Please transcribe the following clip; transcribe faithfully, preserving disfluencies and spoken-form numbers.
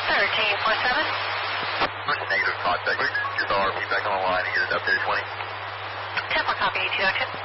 thirteen four seven. Negative contact. Get the R P back on the line and get it up there twenty. ten four copy, E T O two.